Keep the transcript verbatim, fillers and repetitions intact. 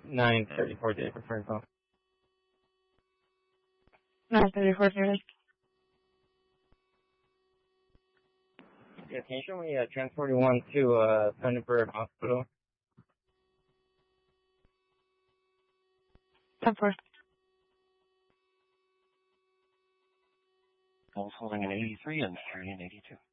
nine thirty-four date referring call. nine thirty-four thirty. Yeah, can you show me uh, transporting one to uh, Thunderbird Hospital? ten four. Pulse holding an eighty-three and carrying an eighty-two.